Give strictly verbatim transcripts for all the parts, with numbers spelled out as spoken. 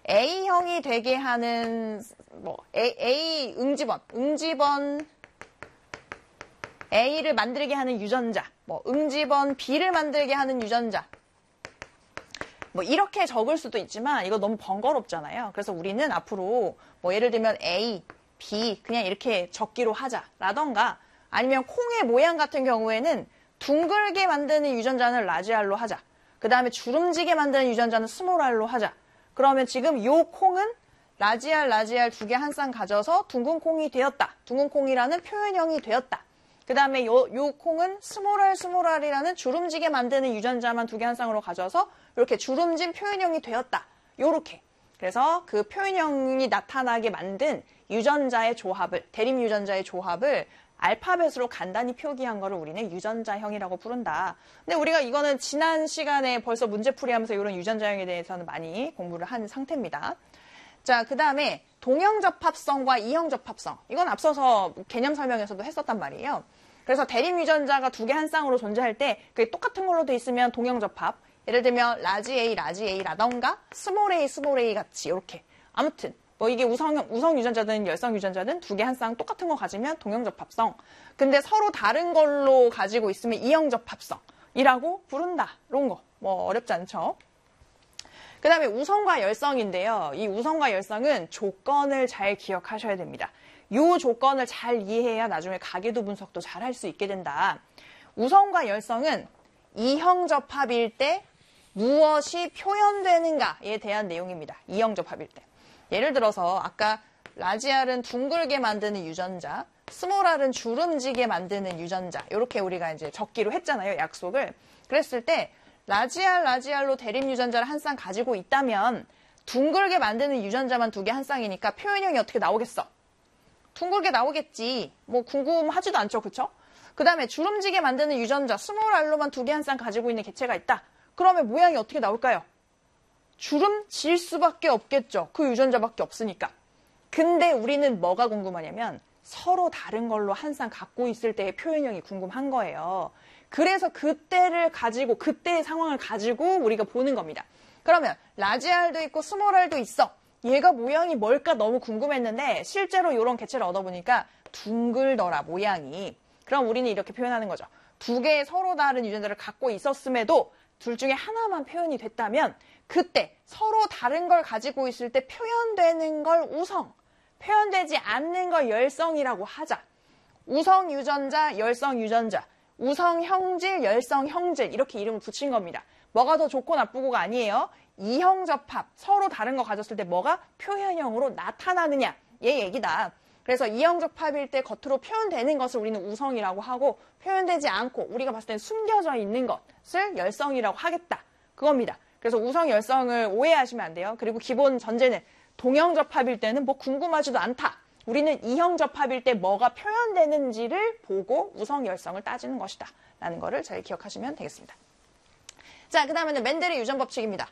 A형이 되게 하는 뭐 A, A 응집원, 응집원 A를 만들게 하는 유전자, 뭐 응집원 B를 만들게 하는 유전자. 뭐 이렇게 적을 수도 있지만 이거 너무 번거롭잖아요. 그래서 우리는 앞으로 뭐 예를 들면 A, B 그냥 이렇게 적기로 하자라던가 아니면 콩의 모양 같은 경우에는 둥글게 만드는 유전자는 라지 알로 하자. 그 다음에 주름지게 만드는 유전자는 스몰 알로 하자. 그러면 지금 요 콩은 라지 알, 라지 알 두 개 한 쌍 가져서 둥근 콩이 되었다. 둥근 콩이라는 표현형이 되었다. 그 다음에 요, 요 콩은 스몰 알, 스몰 알이라는 주름지게 만드는 유전자만 두 개 한 쌍으로 가져서 이렇게 주름진 표현형이 되었다. 요렇게. 그래서 그 표현형이 나타나게 만든 유전자의 조합을, 대립 유전자의 조합을 알파벳으로 간단히 표기한 거를 우리는 유전자형이라고 부른다. 근데 우리가 이거는 지난 시간에 벌써 문제풀이 하면서 이런 유전자형에 대해서는 많이 공부를 한 상태입니다. 자, 그 다음에 동형접합성과 이형접합성. 이건 앞서서 개념 설명에서도 했었단 말이에요. 그래서 대립 유전자가 두 개 한 쌍으로 존재할 때 그게 똑같은 걸로 돼 있으면 동형접합. 예를 들면 라지 A, 라지 A라던가 스몰 A, 스몰 A 같이 이렇게. 아무튼 뭐 이게 우성, 우성 유전자든 열성 유전자든 두 개 한 쌍 똑같은 거 가지면 동형접합성. 근데 서로 다른 걸로 가지고 있으면 이형접합성이라고 부른다. 이런 거. 뭐 어렵지 않죠? 그 다음에 우성과 열성인데요. 이 우성과 열성은 조건을 잘 기억하셔야 됩니다. 이 조건을 잘 이해해야 나중에 가계도 분석도 잘 할 수 있게 된다. 우성과 열성은 이형접합일 때 무엇이 표현되는가에 대한 내용입니다. 이형접합일 때. 예를 들어서 아까 라지알은 둥글게 만드는 유전자, 스몰알은 주름지게 만드는 유전자 이렇게 우리가 이제 적기로 했잖아요. 약속을. 그랬을 때 라지알, 라지알로 대립 유전자를 한 쌍 가지고 있다면 둥글게 만드는 유전자만 두 개 한 쌍이니까 표현형이 어떻게 나오겠어? 둥글게 나오겠지. 뭐 궁금하지도 않죠. 그쵸? 그 다음에 주름지게 만드는 유전자 스몰알로만 두 개 한 쌍 가지고 있는 개체가 있다. 그러면 모양이 어떻게 나올까요? 주름질 수밖에 없겠죠. 그 유전자밖에 없으니까. 근데 우리는 뭐가 궁금하냐면 서로 다른 걸로 한 쌍 갖고 있을 때의 표현형이 궁금한 거예요. 그래서 그때를 가지고 그때의 상황을 가지고 우리가 보는 겁니다. 그러면 라지알도 있고 스몰알도 있어. 얘가 모양이 뭘까 너무 궁금했는데 실제로 이런 개체를 얻어보니까 둥글더라 모양이. 그럼 우리는 이렇게 표현하는 거죠. 두 개의 서로 다른 유전자를 갖고 있었음에도 둘 중에 하나만 표현이 됐다면 그때 서로 다른 걸 가지고 있을 때 표현되는 걸 우성, 표현되지 않는 걸 열성이라고 하자. 우성 유전자, 열성 유전자, 우성 형질, 열성 형질 이렇게 이름을 붙인 겁니다. 뭐가 더 좋고 나쁘고가 아니에요. 이형접합, 서로 다른 거 가졌을 때 뭐가 표현형으로 나타나느냐 얘 얘기다. 그래서 이형접합일 때 겉으로 표현되는 것을 우리는 우성이라고 하고 표현되지 않고 우리가 봤을 때 숨겨져 있는 것을 열성이라고 하겠다. 그겁니다. 그래서 우성, 열성을 오해하시면 안 돼요. 그리고 기본 전제는 동형접합일 때는 뭐 궁금하지도 않다. 우리는 이형접합일 때 뭐가 표현되는지를 보고 우성, 열성을 따지는 것이다. 라는 거를 잘 기억하시면 되겠습니다. 자, 그 다음에는 멘델의 유전 법칙입니다.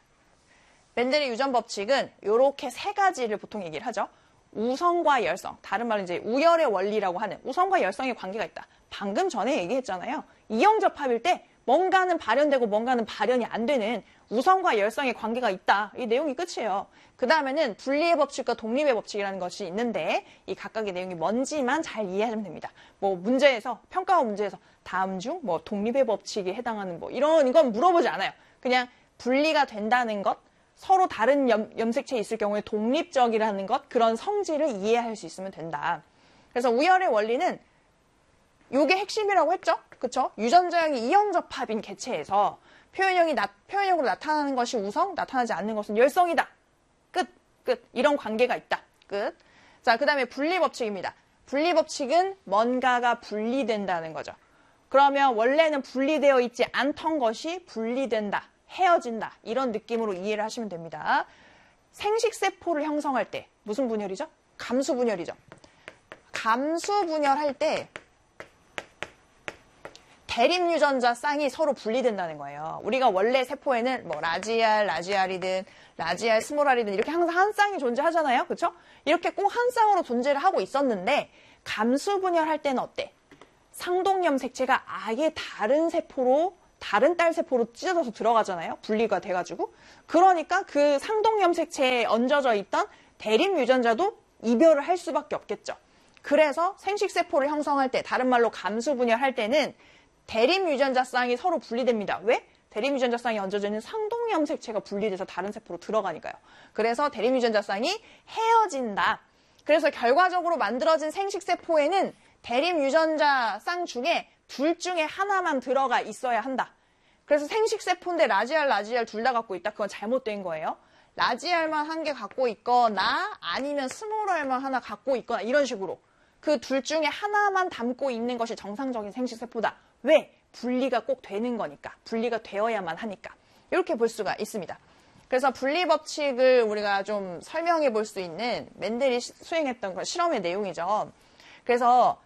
멘델의 유전 법칙은 이렇게 세 가지를 보통 얘기를 하죠. 우성과 열성, 다른 말로 이제 우열의 원리라고 하는 우성과 열성의 관계가 있다. 방금 전에 얘기했잖아요. 이형접합일 때 뭔가는 발현되고 뭔가는 발현이 안 되는 우성과 열성의 관계가 있다. 이 내용이 끝이에요. 그 다음에는 분리의 법칙과 독립의 법칙이라는 것이 있는데 이 각각의 내용이 뭔지만 잘 이해하시면 됩니다. 뭐 문제에서 평가원 문제에서 다음 중 뭐 독립의 법칙에 해당하는 뭐 이런 이건 물어보지 않아요. 그냥 분리가 된다는 것, 서로 다른 염, 염색체에 있을 경우에 독립적이라는 것, 그런 성질을 이해할 수 있으면 된다. 그래서 우열의 원리는 이게 핵심이라고 했죠? 그쵸? 유전자형이 이형접합인 개체에서 표현형이 나, 표현형으로 나타나는 것이 우성, 나타나지 않는 것은 열성이다. 끝, 끝. 이런 관계가 있다. 끝. 자, 그 다음에 분리법칙입니다. 분리법칙은 뭔가가 분리된다는 거죠. 그러면 원래는 분리되어 있지 않던 것이 분리된다, 헤어진다. 이런 느낌으로 이해를 하시면 됩니다. 생식세포를 형성할 때 무슨 분열이죠? 감수분열이죠. 감수분열할 때 대립 유전자 쌍이 서로 분리된다는 거예요. 우리가 원래 세포에는 뭐 라지알, 라지알이든 라지알, 스몰알이든 이렇게 항상 한 쌍이 존재하잖아요. 그렇죠? 이렇게 꼭 한 쌍으로 존재를 하고 있었는데 감수분열할 때는 어때? 상동염색체가 아예 다른 세포로 다른 딸 세포로 찢어져서 들어가잖아요. 분리가 돼가지고. 그러니까 그 상동염색체에 얹어져 있던 대립 유전자도 이별을 할 수밖에 없겠죠. 그래서 생식세포를 형성할 때, 다른 말로 감수분열할 때는 대립 유전자 쌍이 서로 분리됩니다. 왜? 대립 유전자 쌍이 얹어져 있는 상동염색체가 분리돼서 다른 세포로 들어가니까요. 그래서 대립 유전자 쌍이 헤어진다. 그래서 결과적으로 만들어진 생식세포에는 대립 유전자 쌍 중에 둘 중에 하나만 들어가 있어야 한다. 그래서 생식세포인데 라지알, 라지알 둘 다 갖고 있다. 그건 잘못된 거예요. 라지알만 한 개 갖고 있거나 아니면 스몰알만 하나 갖고 있거나 이런 식으로 그 둘 중에 하나만 담고 있는 것이 정상적인 생식세포다. 왜? 분리가 꼭 되는 거니까. 분리가 되어야만 하니까. 이렇게 볼 수가 있습니다. 그래서 분리법칙을 우리가 좀 설명해 볼 수 있는 맨델이 수행했던 그 실험의 내용이죠. 그래서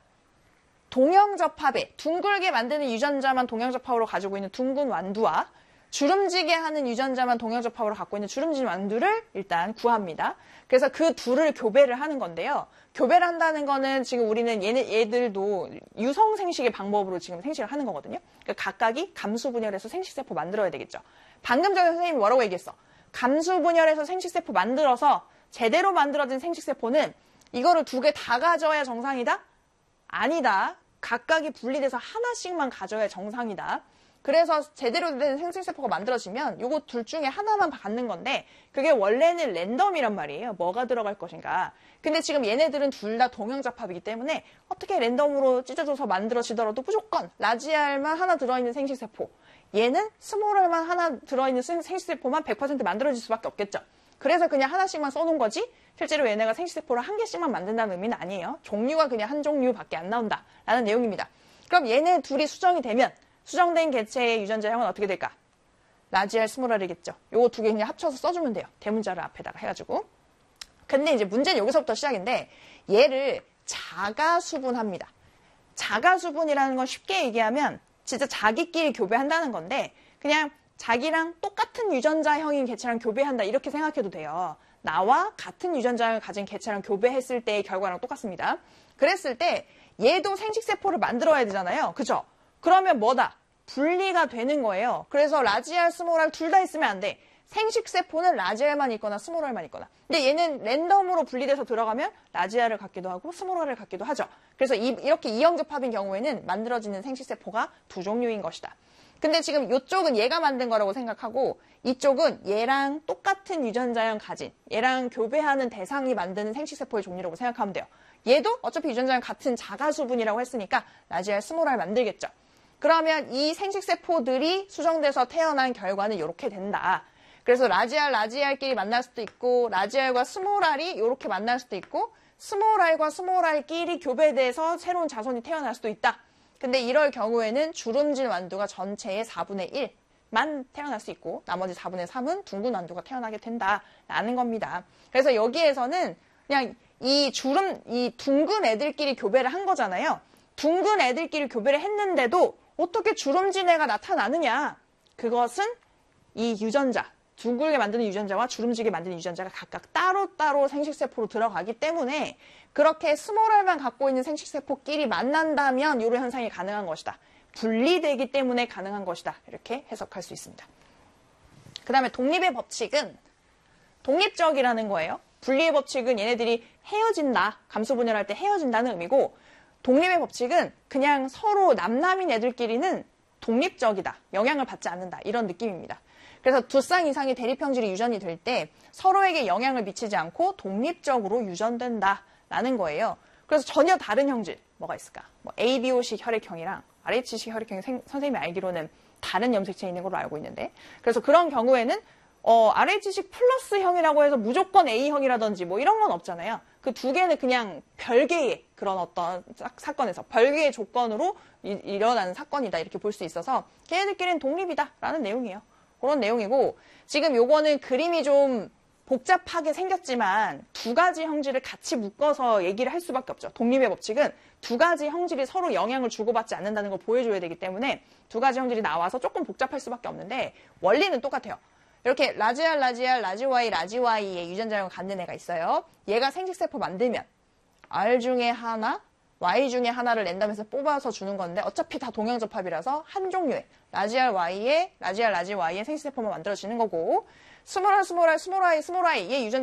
동형접합에 둥글게 만드는 유전자만 동형접합으로 가지고 있는 둥근 완두와 주름지게 하는 유전자만 동형접합으로 갖고 있는 주름진 완두를 일단 구합니다. 그래서 그 둘을 교배를 하는 건데요. 교배를 한다는 거는 지금 우리는 얘네, 얘들도 유성 생식의 방법으로 지금 생식을 하는 거거든요. 그러니까 각각이 감수분열해서 생식세포 만들어야 되겠죠. 방금 전에 선생님이 뭐라고 얘기했어? 감수분열해서 생식세포 만들어서 제대로 만들어진 생식세포는 이거를 두 개 다 가져야 정상이다? 아니다. 각각이 분리돼서 하나씩만 가져야 정상이다. 그래서 제대로 된 생식세포가 만들어지면 요거 둘 중에 하나만 갖는 건데 그게 원래는 랜덤이란 말이에요. 뭐가 들어갈 것인가. 근데 지금 얘네들은 둘 다 동형접합이기 때문에 어떻게 랜덤으로 찢어져서 만들어지더라도 무조건 라지알만 하나 들어있는 생식세포, 얘는 스몰알만 하나 들어있는 생식세포만 백 퍼센트 만들어질 수밖에 없겠죠. 그래서 그냥 하나씩만 써놓은 거지 실제로 얘네가 생식세포를 한 개씩만 만든다는 의미는 아니에요. 종류가 그냥 한 종류밖에 안 나온다라는 내용입니다. 그럼 얘네 둘이 수정이 되면 수정된 개체의 유전자형은 어떻게 될까? 라지알, 스몰알이겠죠. 요거 두 개 그냥 합쳐서 써주면 돼요. 대문자를 앞에다가 해가지고. 근데 이제 문제는 여기서부터 시작인데 얘를 자가수분합니다. 자가수분이라는 건 쉽게 얘기하면 진짜 자기끼리 교배한다는 건데 그냥 자기랑 똑같은 유전자형인 개체랑 교배한다 이렇게 생각해도 돼요. 나와 같은 유전자형을 가진 개체랑 교배했을 때의 결과랑 똑같습니다. 그랬을 때 얘도 생식세포를 만들어야 되잖아요. 그죠? 그러면 뭐다? 분리가 되는 거예요. 그래서 라지알, 스몰알 둘 다 있으면 안 돼. 생식세포는 라지알만 있거나 스몰알만 있거나. 근데 얘는 랜덤으로 분리돼서 들어가면 라지알을 갖기도 하고 스몰알을 갖기도 하죠. 그래서 이, 이렇게 이형접합인 경우에는 만들어지는 생식세포가 두 종류인 것이다. 근데 지금 이쪽은 얘가 만든 거라고 생각하고 이쪽은 얘랑 똑같은 유전자형 가진 얘랑 교배하는 대상이 만드는 생식세포의 종류라고 생각하면 돼요. 얘도 어차피 유전자형 같은 자가수분이라고 했으니까 라지알, 스몰알 만들겠죠. 그러면 이 생식세포들이 수정돼서 태어난 결과는 이렇게 된다. 그래서 라지알, 라지알끼리 만날 수도 있고 라지알과 스몰알이 이렇게 만날 수도 있고 스몰알과 스몰알끼리 교배돼서 새로운 자손이 태어날 수도 있다. 근데 이럴 경우에는 주름진 완두가 전체의 사분의 일만 태어날 수 있고 나머지 사분의 삼은 둥근 완두가 태어나게 된다라는 겁니다. 그래서 여기에서는 그냥 이 주름, 이 둥근 애들끼리 교배를 한 거잖아요. 둥근 애들끼리 교배를 했는데도 어떻게 주름진 애가 나타나느냐? 그것은 이 유전자, 둥글게 만드는 유전자와 주름지게 만드는 유전자가 각각 따로따로 생식세포로 들어가기 때문에 그렇게 스몰알만 갖고 있는 생식세포끼리 만난다면 이런 현상이 가능한 것이다. 분리되기 때문에 가능한 것이다. 이렇게 해석할 수 있습니다. 그 다음에 독립의 법칙은 독립적이라는 거예요. 분리의 법칙은 얘네들이 헤어진다, 감수분열할 때 헤어진다는 의미고 독립의 법칙은 그냥 서로 남남인 애들끼리는 독립적이다, 영향을 받지 않는다 이런 느낌입니다. 그래서 두 쌍 이상의 대립형질이 유전이 될 때 서로에게 영향을 미치지 않고 독립적으로 유전된다라는 거예요. 그래서 전혀 다른 형질 뭐가 있을까? 뭐 에이비오식 혈액형이랑 알에이치식 혈액형이 생, 선생님이 알기로는 다른 염색체에 있는 걸로 알고 있는데 그래서 그런 경우에는 어, 알에이치식 플러스형이라고 해서 무조건 A형이라든지 뭐 이런 건 없잖아요. 그 두 개는 그냥 별개의 그런 어떤 사, 사건에서 별개의 조건으로 이, 일어나는 사건이다 이렇게 볼 수 있어서 걔네들끼리는 독립이다라는 내용이에요. 그런 내용이고 지금 요거는 그림이 좀 복잡하게 생겼지만 두 가지 형질을 같이 묶어서 얘기를 할 수밖에 없죠. 독립의 법칙은 두 가지 형질이 서로 영향을 주고받지 않는다는 걸 보여줘야 되기 때문에 두 가지 형질이 나와서 조금 복잡할 수밖에 없는데 원리는 똑같아요. 이렇게 라지알, 라지알, 라지와이, 라지와이의 유전자형을 갖는 애가 있어요. 얘가 생식세포 만들면 R 중에 하나, Y 중에 하나를 랜덤에서 뽑아서 주는 건데 어차피 다 동형접합이라서 한 종류의 라지 R Y에 라지 R 라지 Y의 생식세포만 만들어지는 거고 스몰 R 스몰 R 스몰 I 스몰 I의 유전